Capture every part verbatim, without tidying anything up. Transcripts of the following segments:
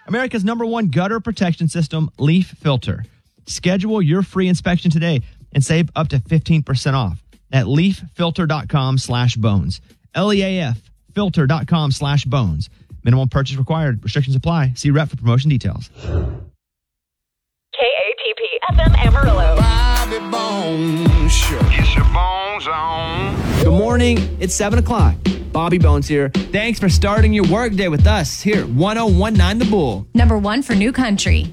America's number one gutter protection system, Leaf Filter. Schedule your free inspection today and save up to fifteen percent off at leaffilter.com slash bones. L-E-A-F filter.com slash bones. Minimum purchase required. Restrictions apply. See rep for promotion details. K A T P F M Amarillo. Bobby Bones Show. Get your bones on. Good morning. It's seven o'clock. Bobby Bones here. Thanks for starting your workday with us here at one oh one nine The Bull. Number one for New Country.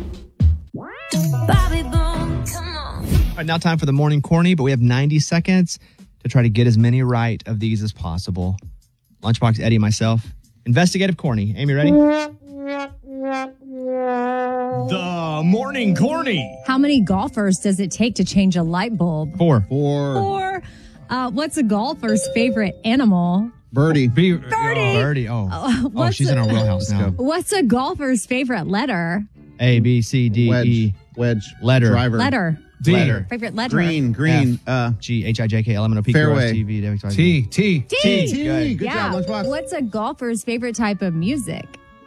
Bobby Bones, come on. All right, now time for the morning corny, but we have ninety seconds to try to get as many right of these as possible. Lunchbox Eddie and myself. Investigative corny. Amy, ready? The morning corny. How many golfers does it take to change a light bulb? Four. Four. Or uh, what's a golfer's favorite animal? Birdie. Birdie. Birdie. Oh, oh what's she's a, in our wheelhouse now. What's a golfer's favorite letter? A, B, C, D, Wedge. E. Wedge. Letter. Driver. Letter. D. Letter. Favorite letter. Green. Green. F, uh, G, H, I, J, K, L, M, N, O, P, Q, R, S, Fairway. T, V, W, X, Y, Z. T, T. T. T. Good. Good yeah. job, Lunchbox. What's a golfer's favorite type of music?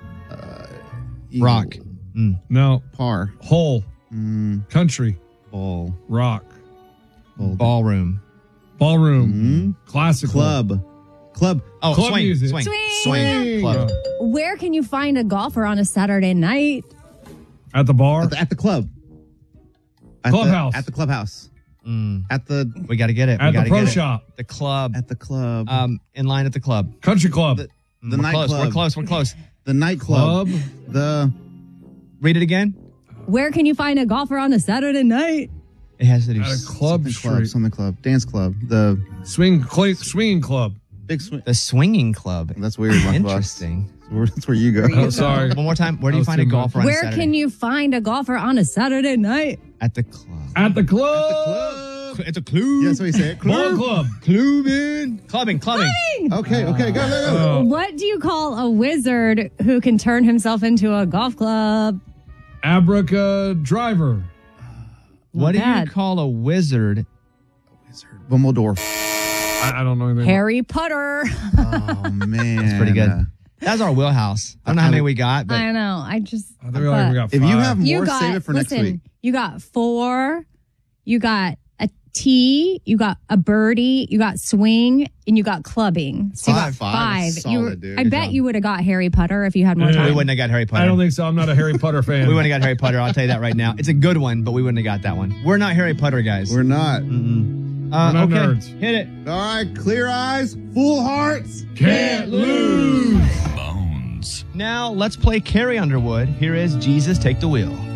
Eagle. Rock. Mm. No. Par. Hole. Mm, Country. ball. Rock. Ball. Ballroom. Ballroom. Mm, Classical. club. Club. Oh, Club swing. music. Swing. Swing. Swing. Club. Where can you find a golfer on a Saturday night? At the bar. At the, at the club. At Clubhouse. The, at the clubhouse. Mm. At the We got to get it. We At the gotta pro get it. shop. The club. at the club. Um, in line at the club. Country club. the Mm, the we're nightclub. close. We're close. We're close. The nightclub. Club. The Read it again. Where can you find a golfer on a Saturday night? It has to do At a s- club something club. street. Something club. Dance club. The Swing, cl- swinging club. big swing. the swinging club. That's weird. Lunchbox. Interesting. That's where, that's where you go. Oh, sorry. One more time. Where do you I'll find a see, man. golfer on a Where Saturday? can you find a golfer on a Saturday night? At the club. At the club. Club. At the club. Yeah, that's what you say. Ball club. Clubbing. Clubbing. Clubbing. Okay, okay, go, go, go. Uh, What do you call a wizard who can turn himself into a golf club? Abraca driver. What do bad. you call a wizard? Bumbledore. I, I don't know anything. Harry Potter. Oh, man. That's pretty good. That's our wheelhouse. I don't know how many we got, but I know. I just. I think we only got If five. you have you more, got. save it for listen, next week. you got four. You got a T. You got a birdie. You got swing, and you got clubbing. So you got Five. Five five. is you were, solid, dude. I Good bet job. you would have got Harry Potter if you had more Yeah. we time. wouldn't have got Harry Potter. I don't think so. I'm not a Harry Potter fan. we wouldn't have got Harry Potter. I'll tell you that right now. It's a good one, but we wouldn't have got that one. We're not Harry Potter guys. We're not. Mm-mm. Uh, We're not okay. nerds. Hit it. All right, clear eyes, full hearts. Can't lose. Bones. Now let's play Carrie Underwood. Here is Jesus Take the Wheel.